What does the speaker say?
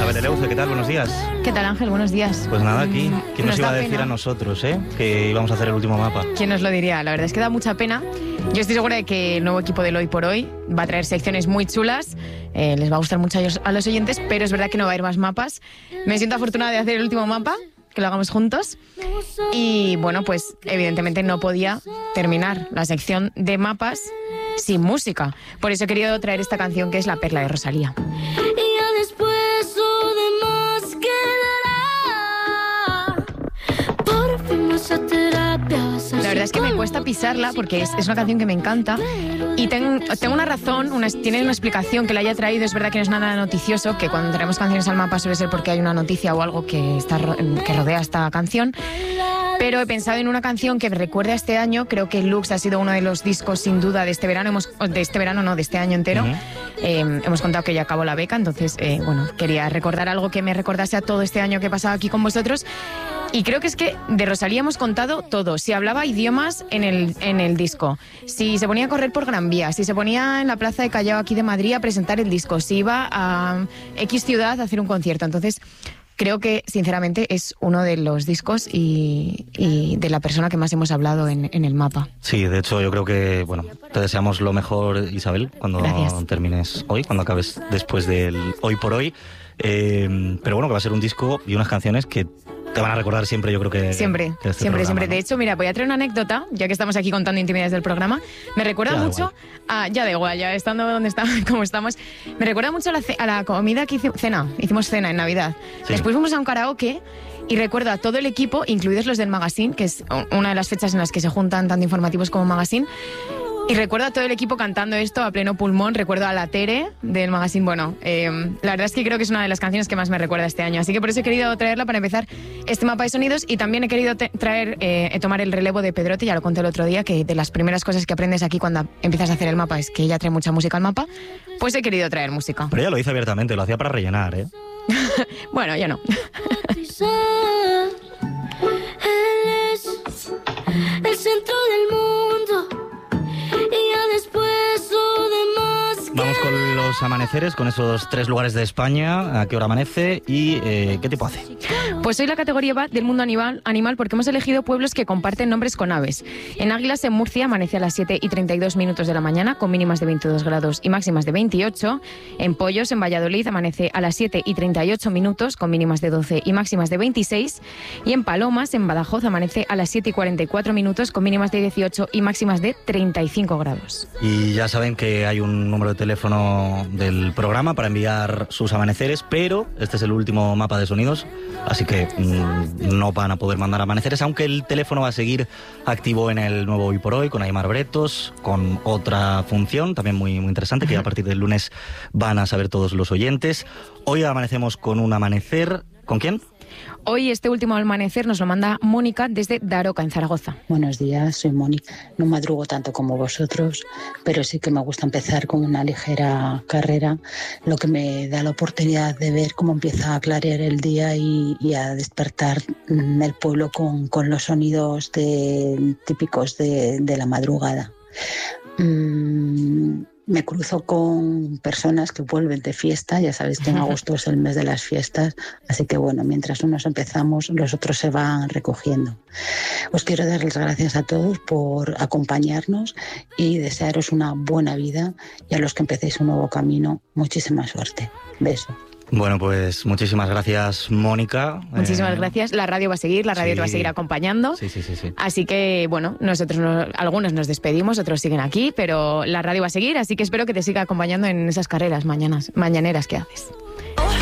Isabel Eleuce, ¿qué tal? Buenos días. ¿Qué tal, Ángel? Buenos días. Pues nada, aquí, ¿quién nos iba a decir pena a nosotros, que íbamos a hacer el último mapa? ¿Quién nos lo diría? La verdad es que da mucha pena. Yo estoy segura de que el nuevo equipo del Hoy por Hoy va a traer secciones muy chulas, les va a gustar mucho a los oyentes, pero es verdad que no va a ir más mapas. Me siento afortunada de hacer el último mapa, que lo hagamos juntos. Y bueno, pues evidentemente no podía terminar la sección de mapas sin música. Por eso he querido traer esta canción, que es La Perla de Rosalía. La verdad es que me cuesta pisarla porque es una canción que me encanta y tengo una razón, tiene una explicación que la haya traído. Es verdad que no es nada noticioso, que cuando traemos canciones al mapa suele ser porque hay una noticia o algo que rodea esta canción. Pero he pensado en una canción que me recuerda a este año. Creo que Lux ha sido uno de los discos sin duda de este verano. De este año entero. Hemos contado que ya acabó la beca, entonces quería recordar algo que me recordase a todo este año que he pasado aquí con vosotros. Y creo que es que de Rosalía hemos contado todo. Si hablaba idiomas en el disco, si se ponía a correr por Gran Vía, si se ponía en la Plaza de Callao aquí de Madrid a presentar el disco, si iba a X ciudad a hacer un concierto. Entonces creo que, sinceramente, es uno de los discos y de la persona que más hemos hablado en el mapa. Sí, de hecho, yo creo que, te deseamos lo mejor, Isabel, cuando termines hoy, cuando acabes después del Hoy por Hoy. Pero que va a ser un disco y unas canciones que te van a recordar siempre, yo creo que... Siempre. ¿No? De hecho, mira, voy a traer una anécdota, ya que estamos aquí contando intimidades del programa. Me recuerda mucho a... Ya da igual, ya estando donde estamos, como estamos. Me recuerda mucho a la comida que hicimos cena en Navidad. Sí. Después fuimos a un karaoke y recuerdo a todo el equipo, incluidos los del Magazine, que es una de las fechas en las que se juntan tanto informativos como Magazine. Y recuerdo a todo el equipo cantando esto a pleno pulmón. Recuerdo a la Tere del Magazine. La verdad es que creo que es una de las canciones que más me recuerda este año. Así que por eso he querido traerla para empezar este mapa de sonidos. Y también he querido tomar el relevo de Pedrote. Ya lo conté el otro día, que de las primeras cosas que aprendes aquí cuando empiezas a hacer el mapa es que ella trae mucha música al mapa. Pues he querido traer música. Pero ella lo dice abiertamente, lo hacía para rellenar, ¿eh? Bueno, yo no. El centro del mundo. Vamos con los amaneceres, con esos 3 lugares de España. ¿A qué hora amanece y qué tipo hace? Pues hoy la categoría va del mundo animal porque hemos elegido pueblos que comparten nombres con aves. En Águilas, en Murcia, amanece a las 7:32 de la mañana con mínimas de 22 grados y máximas de 28. En Pollos, en Valladolid, amanece a las 7:38 con mínimas de 12 y máximas de 26. Y en Palomas, en Badajoz, amanece a las 7:44 con mínimas de 18 y máximas de 35 grados. Y ya saben que hay un número de teléfono del programa para enviar sus amaneceres, pero este es el último mapa de sonidos, así que no van a poder mandar amaneceres, aunque el teléfono va a seguir activo en el nuevo Hoy por Hoy, con Aimar Bretos, con otra función también muy, muy interesante, que a partir del lunes van a saber todos los oyentes. Hoy amanecemos con un amanecer. ¿Con quién? Hoy este último amanecer nos lo manda Mónica desde Daroca, en Zaragoza. Buenos días, soy Mónica. No madrugo tanto como vosotros, pero sí que me gusta empezar con una ligera carrera, lo que me da la oportunidad de ver cómo empieza a clarear el día y a despertar el pueblo con los sonidos típicos de la madrugada. Me cruzo con personas que vuelven de fiesta. Ya sabéis que en agosto es el mes de las fiestas, así que mientras unos empezamos, los otros se van recogiendo. Os quiero dar las gracias a todos por acompañarnos y desearos una buena vida, y a los que empecéis un nuevo camino, muchísima suerte. Beso. Bueno, pues muchísimas gracias, Mónica. Muchísimas gracias. La radio va a seguir, la radio te va a seguir acompañando. Sí. Así que, nosotros algunos nos despedimos, otros siguen aquí, pero la radio va a seguir, así que espero que te siga acompañando en esas carreras mañaneras que haces.